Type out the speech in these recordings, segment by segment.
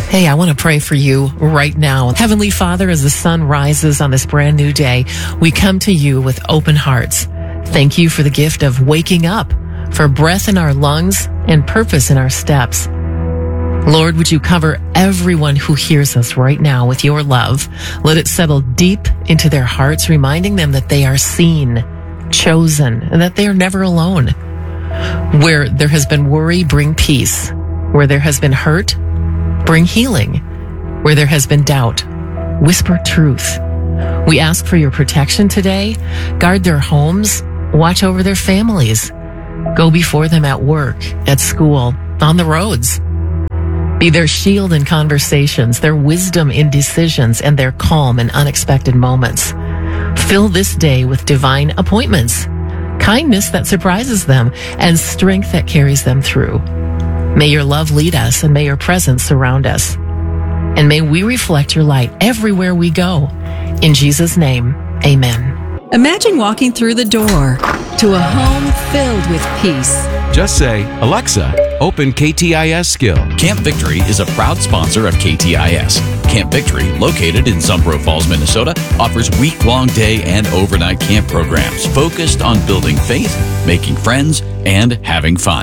Hey, I want to pray for you right now. Heavenly Father, as the sun rises on this brand new day, we come to you with open hearts. Thank you for the gift of waking up, for breath in our lungs and purpose in our steps. Lord, would you cover everyone who hears us right now with your love? Let it settle deep into their hearts, reminding them that they are seen, chosen, and that they are never alone. Where there has been worry, bring peace. Where there has been hurt, bring healing. Where there has been doubt, whisper truth. We ask for your protection today. Guard their homes, watch over their families. Go before them at work, at school, on the roads. Be their shield in conversations, their wisdom in decisions, and their calm in unexpected moments. Fill this day with divine appointments, kindness that surprises them, and strength that carries them through. May your love lead us, and may your presence surround us. And may we reflect your light everywhere we go. In Jesus' name, amen. Imagine walking through the door to a home filled with peace. Just say, Alexa, open KTIS Skill. Camp Victory is a proud sponsor of KTIS. Camp Victory, located in Zumbro Falls, Minnesota, offers week-long day and overnight camp programs focused on building faith, making friends, and having fun.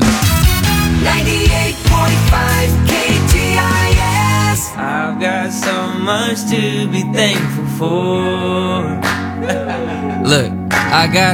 98.5 KTIS. I've got so much to be thankful for. Look, I got